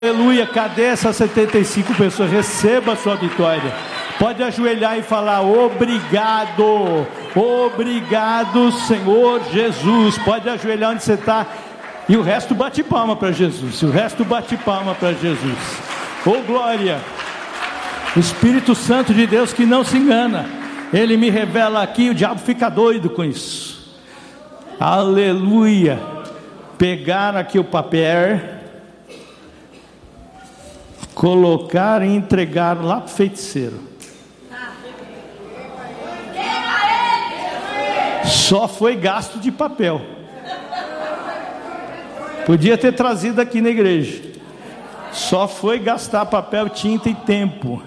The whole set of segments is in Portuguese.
Aleluia, cadê essas 75 pessoas? Receba a sua vitória. Pode ajoelhar e falar: obrigado, obrigado, Senhor Jesus. Pode ajoelhar onde você está. E o resto bate palma para Jesus. O resto bate palma para Jesus. Oh glória. O Espírito Santo de Deus que não se engana. Ele me revela aqui, o diabo fica doido com isso. Aleluia. Pegar aqui o papel, colocar e entregar lá para o feiticeiro. Só foi gasto de papel. Podia ter trazido aqui na igreja. Só foi gastar papel, tinta e tempo.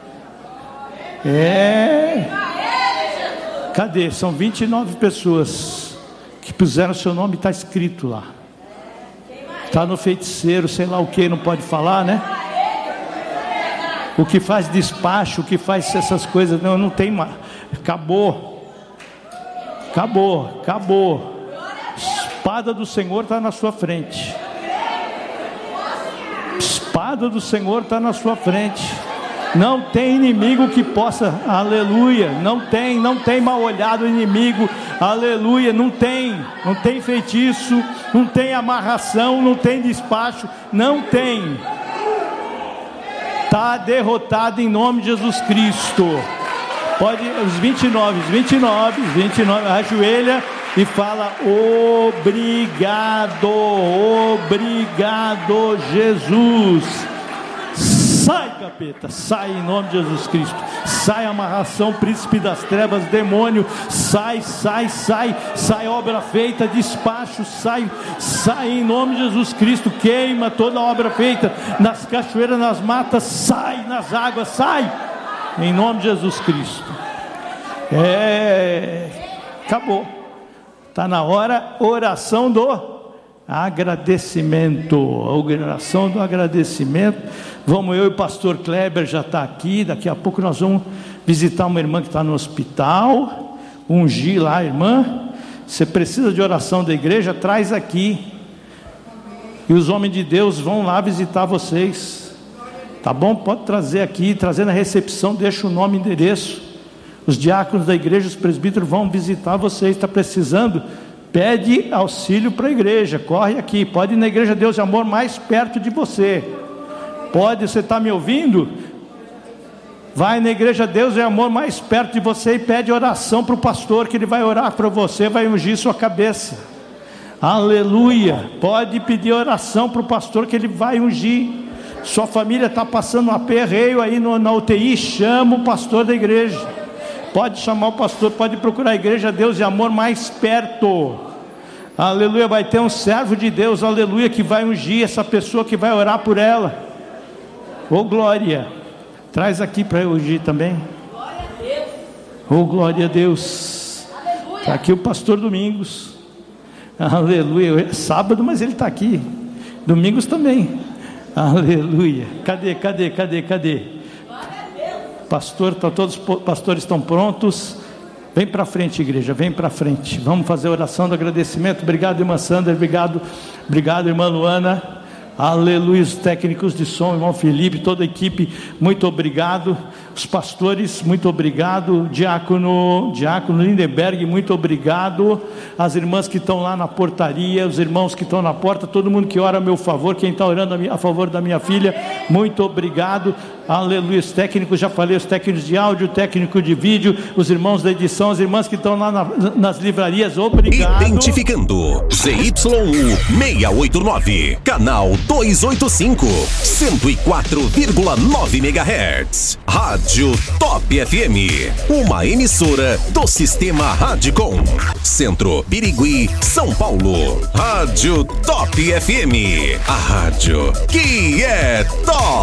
Cadê? São 29 pessoas que puseram seu nome, está escrito lá. Está no feiticeiro, sei lá o que, não pode falar, né? O que faz despacho, o que faz essas coisas, não tem mais. Acabou. Espada do Senhor está na sua frente. Espada do Senhor está na sua frente. Não tem inimigo que possa, aleluia, não tem mal olhado inimigo, aleluia, não tem feitiço, não tem amarração, não tem despacho, não tem. Está derrotado em nome de Jesus Cristo. Pode, os 29, ajoelha e fala: obrigado, Jesus. Sai, capeta, sai em nome de Jesus Cristo. Sai amarração, príncipe das trevas, demônio. Sai, obra feita, despacho, sai em nome de Jesus Cristo. Queima toda obra feita nas cachoeiras, nas matas, sai nas águas, sai em nome de Jesus Cristo. Acabou. Está na hora, oração do agradecimento. Oração do agradecimento. Vamos, eu e o pastor Kleber já está aqui. Daqui a pouco nós vamos visitar uma irmã que está no hospital, ungir lá a irmã. Você precisa de oração da igreja, traz aqui, e os homens de Deus vão lá visitar vocês, tá bom? Pode trazer aqui, trazer na recepção, deixa o nome e endereço. Os diáconos da igreja, os presbíteros vão visitar vocês. Está precisando? Pede auxílio para a igreja, corre aqui, pode ir na igreja Deus e Amor mais perto de você. Pode, você está me ouvindo? Vai na igreja Deus e Amor mais perto de você e pede oração para o pastor, que ele vai orar para você, vai ungir sua cabeça. Aleluia. Pode pedir oração para o pastor, que ele vai ungir. Sua família está passando um aperreio aí na UTI, chama o pastor da igreja. Pode chamar o pastor, pode procurar a igreja Deus e Amor mais perto. Aleluia. Vai ter um servo de Deus, aleluia, que vai ungir essa pessoa, que vai orar por ela. Oh glória. Traz aqui para eu ungir também. Glória a Deus. Oh glória a Deus. Está aqui o pastor Domingos. Aleluia. É sábado, mas ele está aqui. Domingos também. Aleluia. Cadê? Pastor, todos os pastores estão prontos. Vem para frente, igreja, vem para frente. Vamos fazer a oração do agradecimento. Obrigado, irmã Sandra, obrigado, irmã Luana. Aleluia, os técnicos de som, irmão Felipe, toda a equipe, muito obrigado. Os pastores, muito obrigado. Diácono Lindenberg, muito obrigado. As irmãs que estão lá na portaria, os irmãos que estão na porta, todo mundo que ora a meu favor, quem está orando a favor da minha filha, muito obrigado. Aleluia, os técnicos, já falei, os técnicos de áudio, técnico de vídeo, os irmãos da edição, as irmãs que estão lá nas livrarias, obrigado. Identificando ZYU 689, canal 285, 104,9 MHz, Rádio Top FM, uma emissora do Sistema Radicom, Centro Birigui, São Paulo. Rádio Top FM, a rádio que é top.